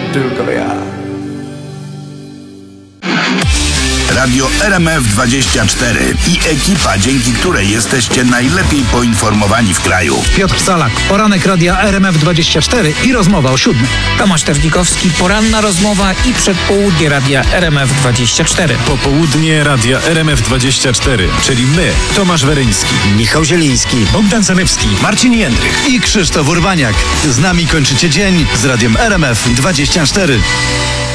tylko ja. Radio RMF24 i ekipa, dzięki której jesteście najlepiej poinformowani w kraju. Piotr Salak, poranek Radia RMF24 i rozmowa o 7. Tomasz Terzlikowski, poranna rozmowa i przedpołudnie Radia RMF24. Popołudnie Radia RMF24, czyli my, Tomasz Weryński, Michał Zieliński, Bogdan Zalewski, Marcin Jędrych i Krzysztof Urbaniak. Z nami kończycie dzień z Radiem RMF24.